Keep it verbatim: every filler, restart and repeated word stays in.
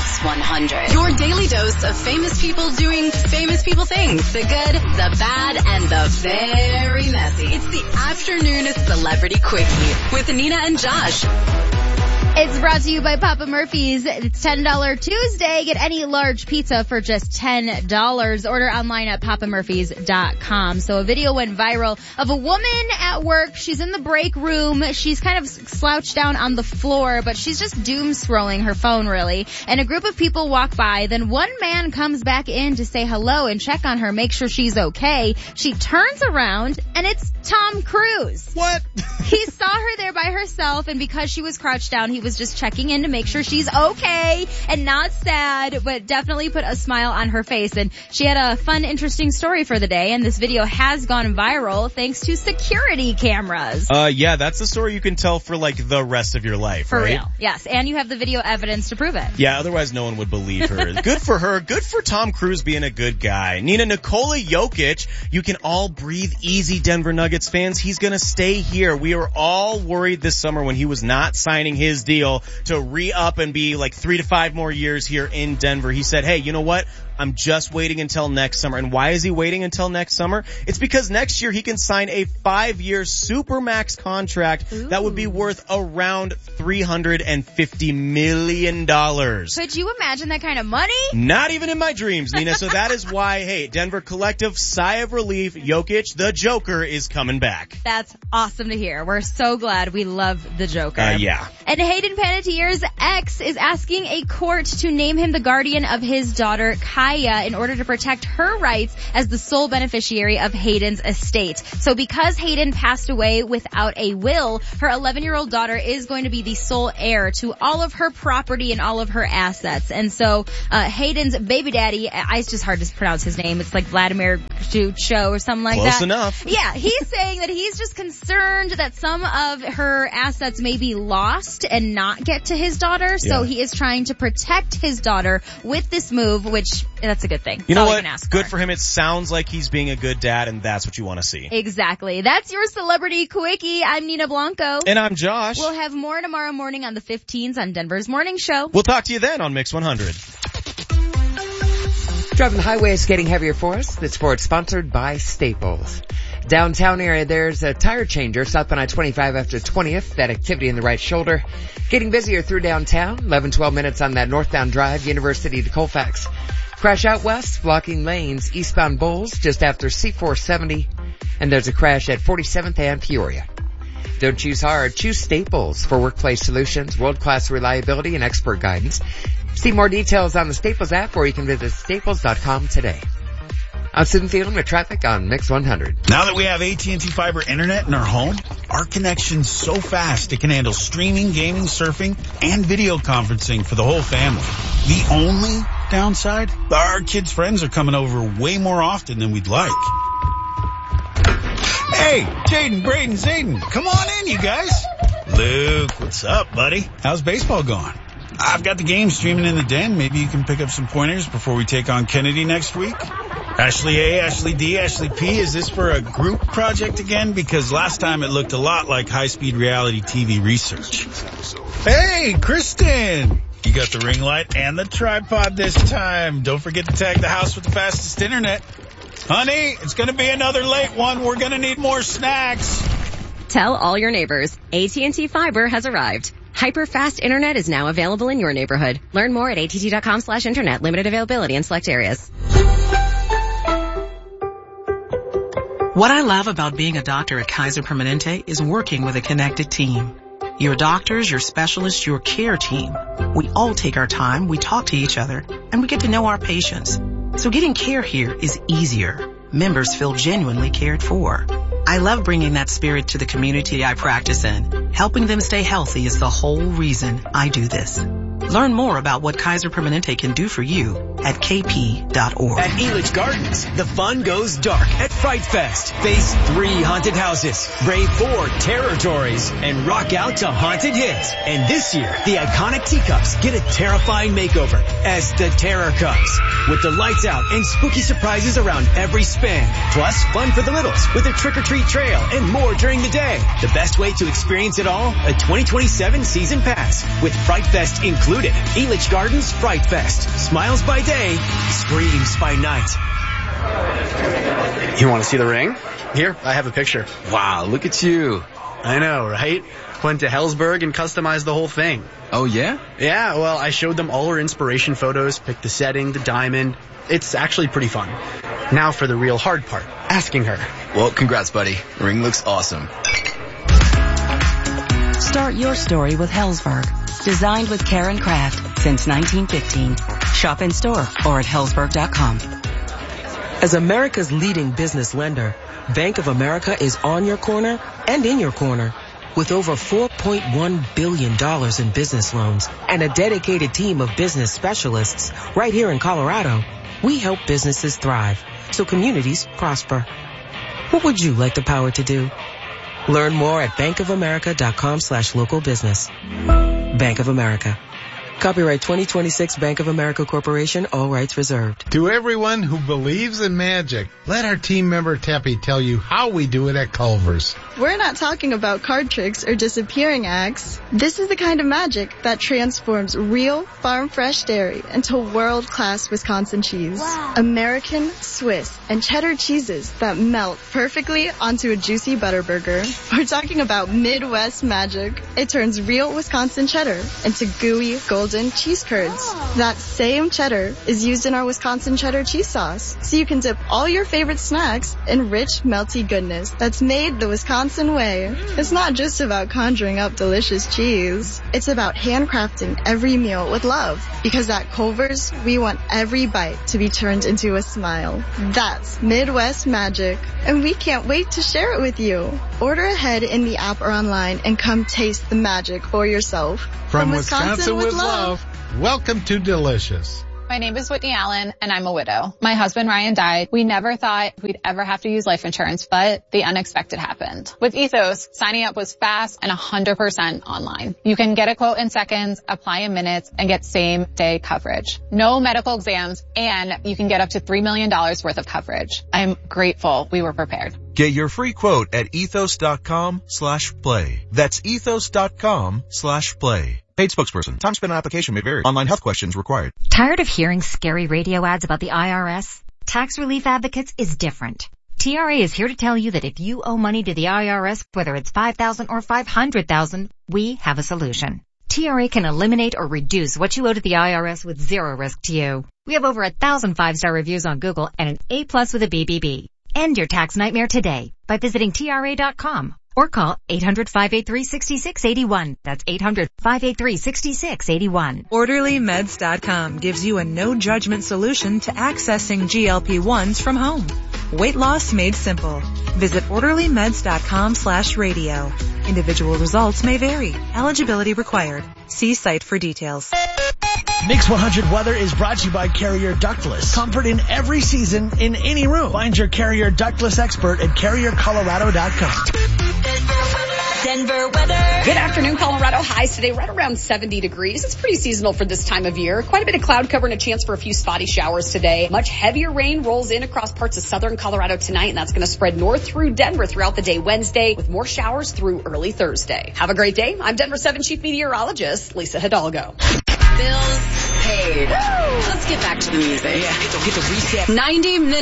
Mix one hundred. Your daily dose of famous people doing famous people things. The good, the bad, and the very messy. It's the afternoon Celebrity Quickie with Nina and Josh. It's brought to you by Papa Murphy's. It's ten dollars Tuesday. Get any large pizza for just ten dollars. Order online at papa murphys dot com. So a video went viral of a woman at work. She's in the break room. She's kind of slouched down on the floor, but she's just doom scrolling her phone, really. And a group of people walk by. Then one man comes back in to say hello and check on her, make sure she's okay. She turns around, and it's Tom Cruise. What? He saw her there by herself, and because she was crouched down, he was just checking in to make sure she's okay and not sad, but definitely put a smile on her face. And she had a fun, interesting story for the day, and this video has gone viral thanks to security cameras. Uh, yeah, that's the story you can tell for, like, the rest of your life, for right? real, yes. And you have the video evidence to prove it. Yeah, otherwise no one would believe her. Good for her. Good for Tom Cruise being a good guy. Nina, Nikola Jokic, you can all breathe easy, Denver Nuggets fans. He's gonna stay here. We were all worried this summer when he was not signing his deal to re-up and be like three to five more years here in Denver. He said, hey, you know what? I'm just waiting until next summer. And why is he waiting until next summer? It's because next year he can sign a five-year Supermax contract Ooh. That would be worth around three hundred fifty million dollars. Could you imagine that kind of money? Not even in my dreams, Nina. So that is why, hey, Denver Collective, sigh of relief, Jokic, the Joker, is coming back. That's awesome to hear. We're so glad. We love the Joker. Uh, yeah. And Hayden Panettiere's ex is asking a court to name him the guardian of his daughter, Kaya, in order to protect her rights as the sole beneficiary of Hayden's estate. So because Hayden passed away without a will, her eleven-year-old daughter is going to be the sole heir to all of her property and all of her assets. And so uh Hayden's baby daddy, I, it's just hard to pronounce his name. It's like Vladimir Show or something like Close that. Close enough. Yeah, he's saying that he's just concerned that some of her assets may be lost and not get to his daughter. So yeah. he is trying to protect his daughter with this move, which that's a good thing. You that's know what? Good for. for him. It sounds like he's being a good dad, and that's what you want to see. Exactly. That's your Celebrity Quickie. I'm Nina Blanco. And I'm Josh. We'll have more tomorrow morning on the fifteens on Denver's Morning Show. We'll talk to you then on Mix one hundred. Driving the highway is getting heavier for us. This sport sponsored by Staples. Downtown area, there's a tire changer southbound I twenty-five after twentieth. That activity in the right shoulder. Getting busier through downtown. eleven, twelve minutes on that northbound drive, University to Colfax. Crash out west, blocking lanes, eastbound Bowles, just after C four seventy. And there's a crash at forty-seventh and Peoria. Don't choose hard, choose Staples for workplace solutions, world-class reliability, and expert guidance. See more details on the Staples app, or you can visit staples dot com today. I'm Sid Field with traffic on Mix one hundred. Now that we have A T and T Fiber Internet in our home, our connection's so fast it can handle streaming, gaming, surfing, and video conferencing for the whole family. The only downside? Our kids' friends are coming over way more often than we'd like. Hey, Jaden, Braden, Zayden, come on in, you guys. Luke, what's up, buddy? How's baseball going? I've got the game streaming in the den. Maybe you can pick up some pointers before we take on Kennedy next week. Ashley A, Ashley D, Ashley P, is this for a group project again? Because last time it looked a lot like high-speed reality T V research. Hey, Kristen! You got the ring light and the tripod this time. Don't forget to tag the house with the fastest internet. Honey, it's going to be another late one. We're going to need more snacks. Tell all your neighbors, A T and T Fiber has arrived. Hyper-fast internet is now available in your neighborhood. Learn more at A T T dot com slash internet. Limited availability in select areas. What I love about being a doctor at Kaiser Permanente is working with a connected team. Your doctors, your specialists, your care team. We all take our time, we talk to each other, and we get to know our patients. So getting care here is easier. Members feel genuinely cared for. I love bringing that spirit to the community I practice in. Helping them stay healthy is the whole reason I do this. Learn more about what Kaiser Permanente can do for you at k p dot org. At Elitch Gardens, the fun goes dark at Fright Fest. Face three haunted houses, brave four territories, and rock out to haunted hits. And this year, the iconic teacups get a terrifying makeover as the terror comes. With the lights out and spooky surprises around every spin. Plus, fun for the littles with a trick-or-treat trail and more during the day. The best way to experience it all, a twenty twenty-seven season pass with Fright Fest included. included. Elitch Gardens Fright Fest. Smiles by day, screams by night. You want to see the ring? Here, I have a picture. Wow, look at you. I know, right? Went to Helzberg and customized the whole thing. Oh, yeah? Yeah, well, I showed them all our inspiration photos, picked the setting, the diamond. It's actually pretty fun. Now for the real hard part, asking her. Well, congrats, buddy. The ring looks awesome. Start your story with Helzberg. Designed with care and craft since nineteen fifteen. Shop in store or at helzberg dot com. As America's leading business lender, Bank of America is on your corner and in your corner. With over four point one billion dollars in business loans and a dedicated team of business specialists right here in Colorado, we help businesses thrive so communities prosper. What would you like the power to do? Learn more at bankofamerica.com slash local business. Bank of America. Copyright twenty twenty-six Bank of America Corporation, all rights reserved. To everyone who believes in magic, let our team member Teppy tell you how we do it at Culver's. We're not talking about card tricks or disappearing acts. This is the kind of magic that transforms real farm fresh dairy into world-class Wisconsin cheese. Wow. American, Swiss, and cheddar cheeses that melt perfectly onto a juicy butter burger. We're talking about Midwest magic. It turns real Wisconsin cheddar into gooey golden cheese curds. Oh. That same cheddar is used in our Wisconsin cheddar cheese sauce, so you can dip all your favorite snacks in rich, melty goodness that's made the Wisconsin way. It's not just about conjuring up delicious cheese. It's about handcrafting every meal with love. Because at Culver's, we want every bite to be turned into a smile. That's Midwest magic, and we can't wait to share it with you. Order ahead in the app or online and come taste the magic for yourself. From, From Wisconsin, Wisconsin with, with love, love, welcome to Delicious. My name is Whitney Allen, and I'm a widow. My husband, Ryan, died. We never thought we'd ever have to use life insurance, but the unexpected happened. With Ethos, signing up was fast and one hundred percent online. You can get a quote in seconds, apply in minutes, and get same-day coverage. No medical exams, and you can get up to three million dollars worth of coverage. I'm grateful we were prepared. Get your free quote at ethos.com slash play. That's ethos.com slash play. Paid spokesperson. Time spent on application may vary. Online health questions required. Tired of hearing scary radio ads about the I R S? Tax Relief Advocates is different. T R A is here to tell you that if you owe money to the I R S, whether it's five thousand dollars or five hundred thousand dollars, we have a solution. T R A can eliminate or reduce what you owe to the I R S with zero risk to you. We have over a thousand five-star reviews on Google and an A plus with a B B B. End your tax nightmare today by visiting T R A dot com. Or call eight hundred, five eight three, six six eight one. That's eight hundred, five eight three, six six eight one. Orderly Meds dot com gives you a no-judgment solution to accessing G L P ones from home. Weight loss made simple. Visit Orderly Meds dot com slash radio. Individual results may vary. Eligibility required. See site for details. Mix one hundred Weather is brought to you by Carrier Ductless. Comfort in every season, in any room. Find your Carrier Ductless expert at carrier colorado dot com. Denver weather. Good afternoon, Colorado. Highs today right around seventy degrees. It's pretty seasonal for this time of year. Quite a bit of cloud cover and a chance for a few spotty showers today. Much heavier rain rolls in across parts of southern Colorado tonight, and that's going to spread north through Denver throughout the day Wednesday, with more showers through early Thursday. Have a great day. I'm Denver seven Chief Meteorologist Lisa Hidalgo. Bills paid. Woo! Let's get back to the music. Yeah, get the, get the reset. ninety minutes.